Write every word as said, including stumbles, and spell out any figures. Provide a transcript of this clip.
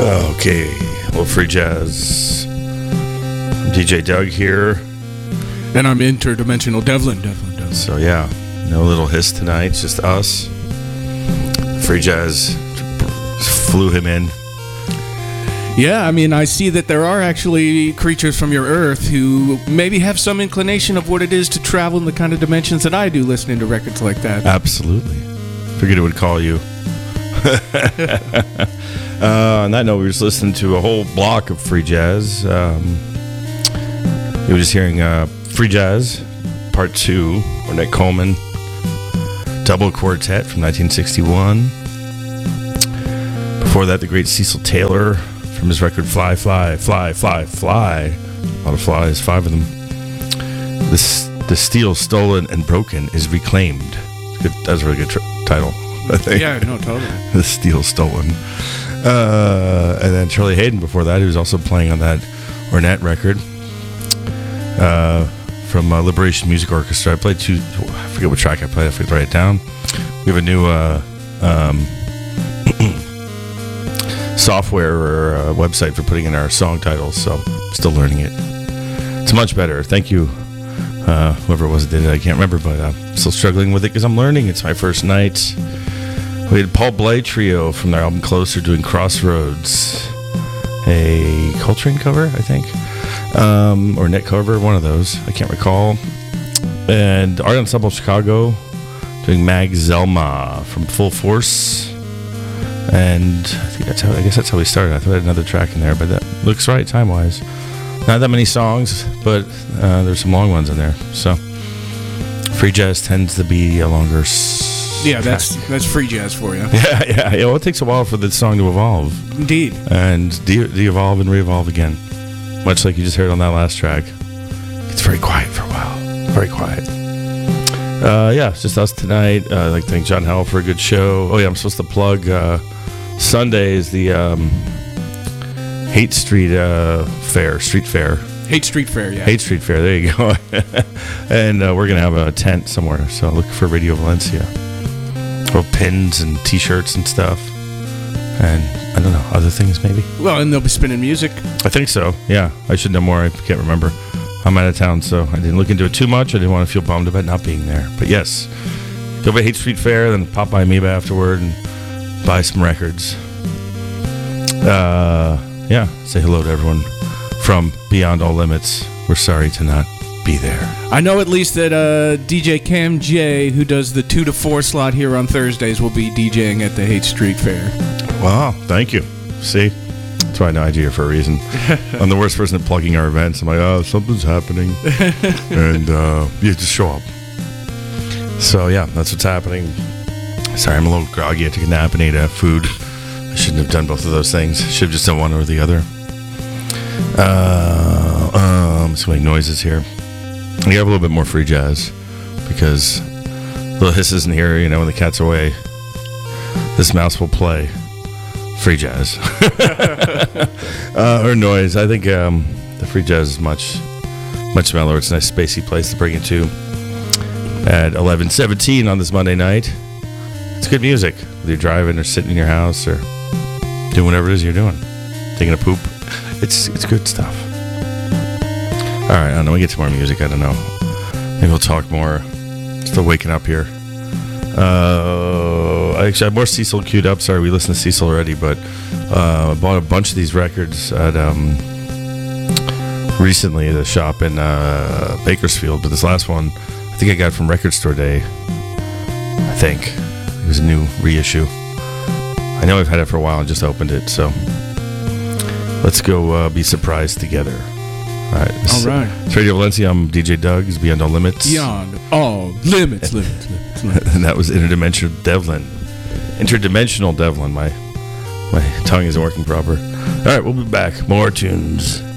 Okay, well, free jazz. D J Doug here. And I'm interdimensional Devlin, Devlin, Devlin. So yeah, no little hiss tonight, just us. Free jazz flew him in. Yeah, I mean, I see that there are actually creatures from your Earth who maybe have some inclination of what it is to travel in the kind of dimensions that I do listening to records like that. Absolutely. Figured it would call you. uh, on that note, we were just listening to a whole block of free jazz. Um, you were just hearing uh, Free Jazz, Part two, Ornette Coleman, Double Quartet from nineteen sixty-one. Before that, the great Cecil Taylor from his record Fly, Fly, Fly, Fly, Fly. A lot of flies, five of them. This, the Steel Stolen and Broken is Reclaimed. Good, that's a really good tr- title, I think. Yeah, no, totally. The Steel Stolen. Uh, and then Charlie Hayden before that, who was also playing on that Ornette record. Uh, from uh, Liberation Music Orchestra. I played two, I forget what track I played, I forget to write it down. We have a new uh, um, software or uh, website for putting in our song titles, so I'm still learning it. It's much better. Thank you, uh, whoever it was that did it. I can't remember, but uh, I'm still struggling with it because I'm learning. It's my first night. We had Paul Bley Trio from their album Closer doing Crossroads, a Coltrane cover, I think. Um, or net cover, one of those. I can't recall. And Art Ensemble Chicago doing Mag Zelma from Full Force. And I think that's how I guess that's how we started. I thought I had another track in there, but that looks right time wise. Not that many songs, but uh, there's some long ones in there. So free jazz tends to be a longer s- Yeah, that's that's free jazz for you. Yeah, yeah, yeah. Well, it takes a while for the song to evolve. Indeed. And de- de-evolve and re-evolve again. Much like you just heard on that last track. It's very quiet for a while. Very quiet. Uh, yeah, it's just us tonight. Uh, I'd like to thank John Howell for a good show. Oh, yeah, I'm supposed to plug uh, Sunday is the um, Hate Street uh, Fair, Street Fair. Hate Street Fair, yeah. Hate Street Fair, there you go. And uh, we're going to have a tent somewhere, so look for Radio Valencia. Little pins and T-shirts and stuff. And I don't know, other things maybe? Well, and they'll be spinning music. I think so, yeah. I should know more. I can't remember. I'm out of town, so I didn't look into it too much. I didn't want to feel bummed about not being there. But yes, go by Hate Street Fair, then pop by Amoeba afterward and buy some records. Uh, yeah, say hello to everyone from Beyond All Limits. We're sorry to not be there. I know at least that uh, D J Cam J, who does the two to four slot here on Thursdays, will be DJing at the Hate Street Fair. Wow, thank you. See, that's why I know I do here for a reason. I'm the worst person at plugging our events. I'm like, oh, something's happening. And uh, you just show up. So, yeah, that's what's happening. Sorry, I'm a little groggy. I took a nap and ate uh, food. I shouldn't have done both of those things. Should have just done one or the other. Uh, um, so many noises here. We have a little bit more free jazz because little hisses in here, you know, when the cat's away. This mouse will play free jazz. uh, or noise. I think um, the free jazz is much, much mellower. It's a nice spacey place to bring it to at eleven seventeen on this Monday night. It's good music. Whether you're driving or sitting in your house or doing whatever it is you're doing. Taking a poop. It's it's good stuff. All right, I don't know. We get to more music. I don't know. Maybe we'll talk more. Still waking up here. Uh, I actually have more Cecil queued up. Sorry, we listened to Cecil already, but uh, I bought a bunch of these records at um, recently at a shop in uh, Bakersfield. But this last one, I think I got from Record Store Day. I think it was a new reissue. I know I've had it for a while and just opened it, so let's go uh, be surprised together. All right. All right. It's Radio Valencia. I'm D J Doug. It's Beyond All Limits. Beyond all limits, limits, limits, limits. And that was Interdimensional Devlin. Interdimensional Devlin. My my tongue isn't working proper. All right, we'll be back. More tunes.